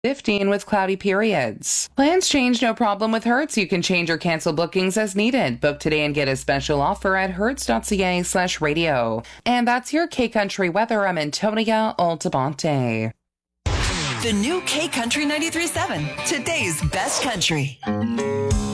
15 with cloudy periods. Plans change no problem with Hertz. You can change or cancel bookings as needed. Book today and get a special offer at hertz.ca/radio. And that's your K Country weather. I'm Antonia Altabonte. The new K Country 93.7, today's best country.